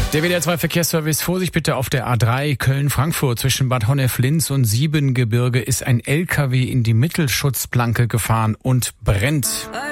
Der WDR 2 Verkehrsservice, Vorsicht bitte auf der A3 Köln-Frankfurt zwischen Bad Honnef-Linz und Siebengebirge ist ein LKW in die Mittelschutzplanke gefahren und brennt.